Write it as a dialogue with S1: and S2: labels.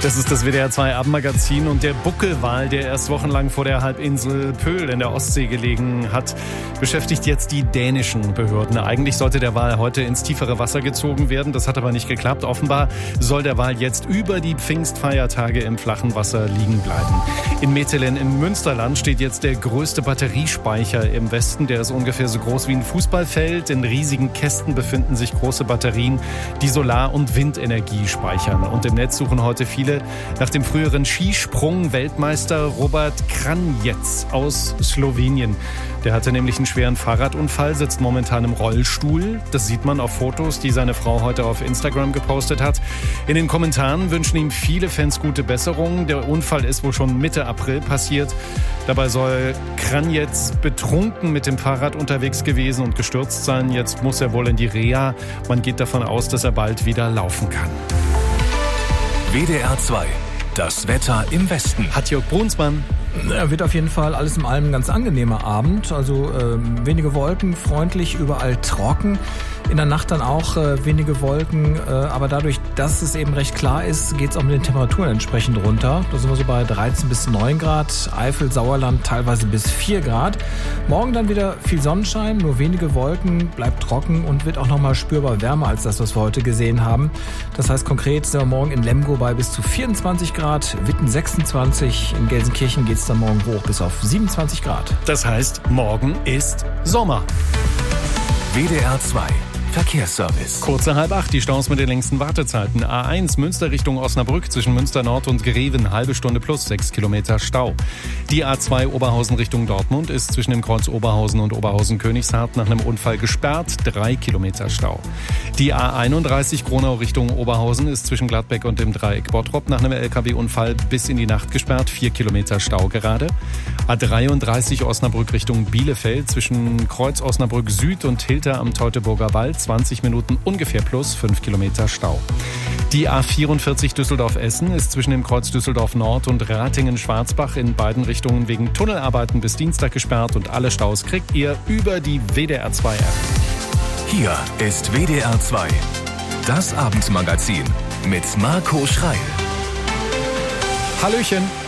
S1: Das ist das WDR 2 Abendmagazin und der Buckelwal, der erst wochenlang vor der Halbinsel Pöhl in der Ostsee gelegen hat, beschäftigt jetzt die dänischen Behörden. Eigentlich sollte der Wal heute ins tiefere Wasser gezogen werden, das hat aber nicht geklappt. Offenbar soll der Wal jetzt über die Pfingstfeiertage im flachen Wasser liegen bleiben. In Metelen im Münsterland steht jetzt der größte Batteriespeicher im Westen. Der ist ungefähr so groß wie ein Fußballfeld. In riesigen Kästen befinden sich große Batterien, die Solar- und Windenergie speichern. Und im Netz suchen heute viele nach dem früheren Skisprung-Weltmeister Robert Kranjec aus Slowenien. Der hatte nämlich einen schweren Fahrradunfall, sitzt momentan im Rollstuhl. Das sieht man auf Fotos, die seine Frau heute auf Instagram gepostet hat. In den Kommentaren wünschen ihm viele Fans gute Besserung. Der Unfall ist wohl schon Mitte April passiert. Dabei soll Kranjec betrunken mit dem Fahrrad unterwegs gewesen und gestürzt sein. Jetzt muss er wohl in die Reha. Man geht davon aus, dass er bald wieder laufen kann.
S2: WDR 2, das Wetter im Westen.
S1: Hat-Jörg Brunsmann.
S3: Wird auf jeden Fall alles in allem ein ganz angenehmer Abend. Also wenige Wolken, freundlich, überall trocken. In der Nacht dann auch wenige Wolken, aber dadurch, dass es eben recht klar ist, geht es auch mit den Temperaturen entsprechend runter. Da sind wir so bei 13 bis 9 Grad, Eifel, Sauerland teilweise bis 4 Grad. Morgen dann wieder viel Sonnenschein, nur wenige Wolken, bleibt trocken und wird auch nochmal spürbar wärmer als das, was wir heute gesehen haben. Das heißt konkret sind wir morgen in Lemgo bei bis zu 24 Grad, Witten 26, in Gelsenkirchen geht es dann morgen hoch bis auf 27 Grad.
S1: Das heißt, morgen ist Sommer.
S2: WDR 2 Verkehrsservice.
S1: Kurz nach 7:30, die Staus mit den längsten Wartezeiten. A1 Münster Richtung Osnabrück zwischen Münster Nord und Greven, halbe Stunde plus 6 Kilometer Stau. Die A2 Oberhausen Richtung Dortmund ist zwischen dem Kreuz Oberhausen und Oberhausen-Königshardt nach einem Unfall gesperrt, 3 Kilometer Stau. Die A31 Gronau Richtung Oberhausen ist zwischen Gladbeck und dem Dreieck Bottrop nach einem LKW-Unfall bis in die Nacht gesperrt, 4 Kilometer Stau gerade. A33 Osnabrück Richtung Bielefeld zwischen Kreuz Osnabrück Süd und Hilter am Teutoburger Wald, 20 Minuten ungefähr plus 5 Kilometer Stau. Die A44 Düsseldorf-Essen ist zwischen dem Kreuz Düsseldorf Nord und Ratingen-Schwarzbach in beiden Richtungen wegen Tunnelarbeiten bis Dienstag gesperrt und alle Staus kriegt ihr über die WDR 2 App.
S2: Hier ist WDR 2, das Abendmagazin mit Marco Schreil.
S1: Hallöchen.